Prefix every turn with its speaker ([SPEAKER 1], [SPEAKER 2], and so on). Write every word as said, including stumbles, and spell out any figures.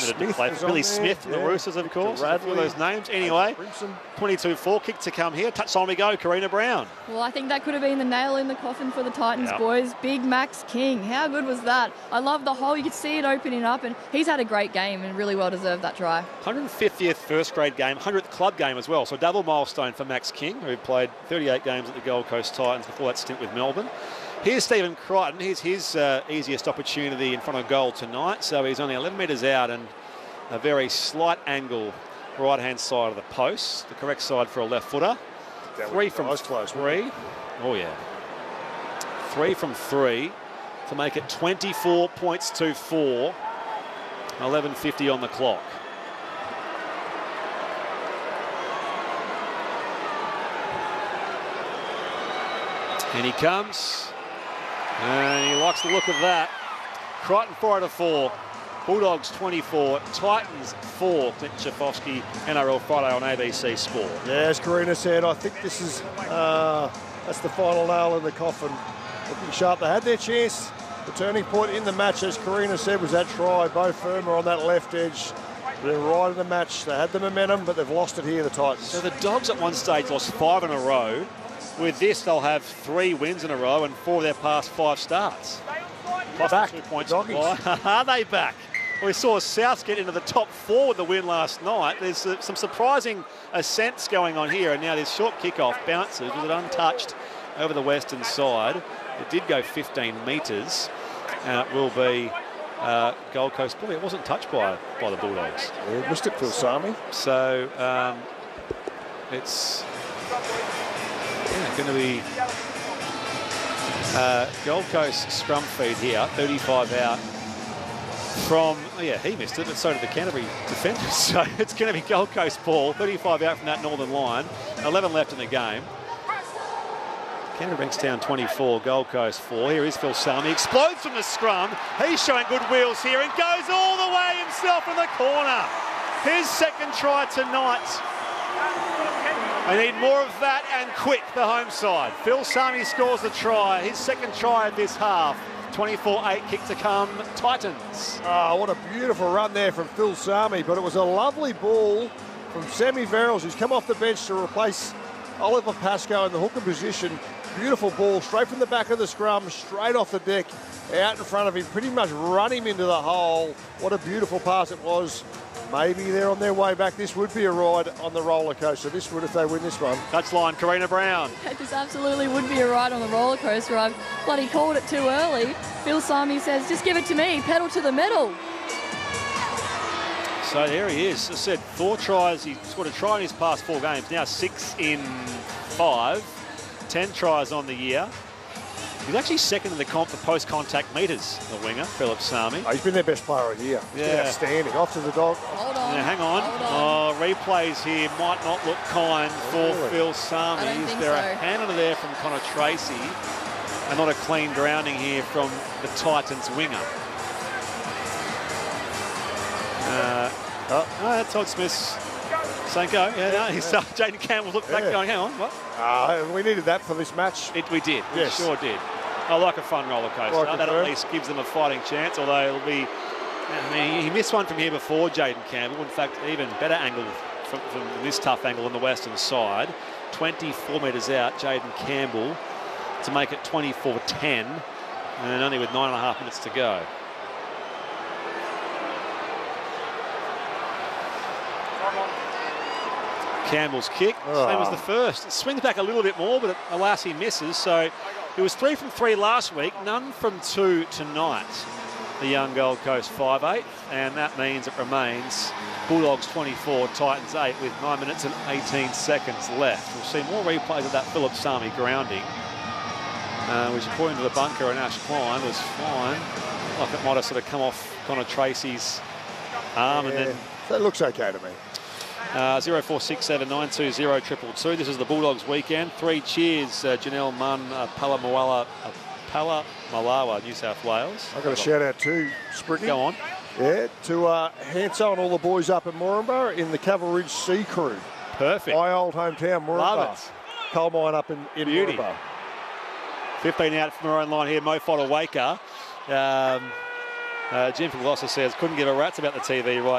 [SPEAKER 1] to
[SPEAKER 2] Smith
[SPEAKER 1] play.
[SPEAKER 2] was
[SPEAKER 1] Billy
[SPEAKER 2] on
[SPEAKER 1] Smith
[SPEAKER 2] there,
[SPEAKER 1] from the
[SPEAKER 2] yeah.
[SPEAKER 1] Roosters, of
[SPEAKER 2] Victor
[SPEAKER 1] course.
[SPEAKER 2] Radley.
[SPEAKER 1] All those names. Anyway, twenty-two four, kick to come here. Touch on we go, Karina Brown.
[SPEAKER 3] Well, I think that could have been the nail in the coffin for the Titans,
[SPEAKER 1] Yep.
[SPEAKER 3] boys. Big Max King. How good was that? I love the hole. You could see it opening up, and he's had a great game and really well deserved that try.
[SPEAKER 1] one hundred fiftieth first grade game, one hundredth club game as well. So double milestone for Max King, who played thirty-eight games at the Gold Coast Titans before that stint with Melbourne. Here's Stephen Crichton. Here's his uh, easiest opportunity in front of goal tonight. So he's only eleven metres out and a very slight angle right-hand side of the post. The correct side for a left footer.
[SPEAKER 2] That
[SPEAKER 1] Three
[SPEAKER 2] was
[SPEAKER 1] from
[SPEAKER 2] nice close,
[SPEAKER 1] three. Oh, yeah. Three from three to make it twenty-four points to four. eleven fifty on the clock. And he comes, and he likes the look of that. Crichton four out of four. Bulldogs twenty-four, Titans four. Clint Schifofsky, N R L Friday on A B C Sport.
[SPEAKER 2] Yeah, as Karina said, I think this is uh, that's the final nail in the coffin. Looking sharp. They had their chance. The turning point in the match, as Karina said, was that try. Bo Firma on that left edge. They're right in the match. They had the momentum, but they've lost it here, the Titans.
[SPEAKER 1] So the Dogs at one stage lost five in a row. With this, they'll have three wins in a row and four of their past five starts. Plus
[SPEAKER 2] Back,
[SPEAKER 1] two points.
[SPEAKER 2] Doggies.
[SPEAKER 1] Are they back? We saw Souths get into the top four with the win last night. There's uh, some surprising ascents going on here, and now this short kickoff bounces with it untouched over the western side. It did go fifteen metres, and it will be uh, Gold Coast. Probably it wasn't touched by by the Bulldogs.
[SPEAKER 2] Yeah, missed it, Phil Sami.
[SPEAKER 1] So um, it's yeah, going to be uh, Gold Coast scrum feed here, thirty-five out from, oh yeah, he missed it, but so did the Canterbury defenders. So it's going to be Gold Coast ball, thirty-five out from that northern line, eleven left in the game. Canterbury Bankstown twenty-four, Gold Coast four. Here is Phil Sami, explodes from the scrum. He's showing good wheels here and goes all the way himself in the corner. His second try tonight. They need more of that and quick, the home side. Phil Sami scores the try, his second try of this half. twenty-four eight kick to come, Titans.
[SPEAKER 2] Oh, what a beautiful run there from Phil Sami, but it was a lovely ball from Sammy Verrills, who's come off the bench to replace Oliver Pascoe in the hooker position. Beautiful ball, straight from the back of the scrum, straight off the deck, out in front of him, pretty much run him into the hole. What a beautiful pass it was. Maybe they're on their way back. This would be a ride on the roller coaster. This would if they win this one.
[SPEAKER 1] Touchline, Karina Brown.
[SPEAKER 3] This absolutely would be a ride on the roller coaster. I've bloody called it too early. Phil Sami says, just give it to me, pedal to the metal.
[SPEAKER 1] So there he is. As I said, four tries. He's scored a try in his past four games. Now six in five. Ten tries on the year. He's actually second in the comp for post-contact metres, the winger, Philip Sami.
[SPEAKER 2] Oh, he's been their best player of the year. He's
[SPEAKER 1] Yeah.
[SPEAKER 2] been outstanding. Off to the dog.
[SPEAKER 3] Hold on.
[SPEAKER 1] Now, hang on.
[SPEAKER 3] Hold on.
[SPEAKER 1] Oh, replays here might not look kind for
[SPEAKER 2] Really?
[SPEAKER 1] Phil Sami.
[SPEAKER 3] I don't
[SPEAKER 1] Is
[SPEAKER 3] think
[SPEAKER 1] there a
[SPEAKER 3] so.
[SPEAKER 1] hand under there from Connor Tracy? And not a clean grounding here from the Titans winger. Uh, oh, no, that's Todd Smith's Sanko. Yeah, no, he's uh, Jaden Campbell looked back
[SPEAKER 2] Yeah.
[SPEAKER 1] going, hang on, what?
[SPEAKER 2] Uh, we needed that for this match.
[SPEAKER 1] It, we did.
[SPEAKER 2] Yes.
[SPEAKER 1] We sure did. I like a fun roller coaster.
[SPEAKER 2] Like
[SPEAKER 1] that
[SPEAKER 2] it,
[SPEAKER 1] at
[SPEAKER 2] sir.
[SPEAKER 1] least gives them a fighting chance, although it'll be... I mean, he missed one from here before, Jaden Campbell. In fact, even better angle from, from this tough angle on the western side. twenty-four metres out, Jaden Campbell to make it twenty-four ten, and only with nine and a half minutes to go. Campbell's kick,
[SPEAKER 2] Oh.
[SPEAKER 1] same as the first. It swings back a little bit more, but alas, he misses. So it was three from three last week, none from two tonight. The young Gold Coast five eight, and that means it remains Bulldogs twenty-four, Titans eight, with nine minutes and eighteen seconds left. We'll see more replays of that Philip Sami grounding, uh, which according to the bunker and Ash Klein was fine. Like it might have sort of come off Connor Tracy's arm
[SPEAKER 2] Yeah,
[SPEAKER 1] and then
[SPEAKER 2] that looks okay to me.
[SPEAKER 1] Uh, zero four six seven nine two zero triple two. This is the Bulldogs weekend. Three cheers, uh, Janelle Munn, uh, Palamawala, uh, Pala Malawa, New South Wales.
[SPEAKER 2] I've got a shout out to Spritney.
[SPEAKER 1] Go on.
[SPEAKER 2] Yeah, to uh, Hanso and all the boys up in Moranbah in the Cavalry Ridge Sea Crew.
[SPEAKER 1] Perfect.
[SPEAKER 2] My old hometown, Moranbah.
[SPEAKER 1] Love it.
[SPEAKER 2] Coal mine up in, in
[SPEAKER 1] Beauty.
[SPEAKER 2] Moranbah.
[SPEAKER 1] fifteen out from our own line here, Mo Fodawaker. Um, uh, Jim from Gloucester says, couldn't give a rat's about the T V right